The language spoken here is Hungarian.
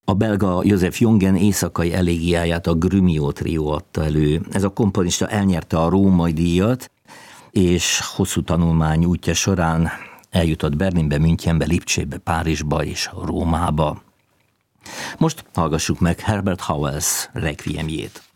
A belga Joseph Jongen éjszakai elégiáját a Grumio trió adta elő. Ez a komponista elnyerte a Római díjat, és hosszú tanulmány útja során eljutott Berlinbe, Münchenbe, Lipcsébe, Párizsba és Rómába. Most hallgassuk meg Herbert Howells requiemjét.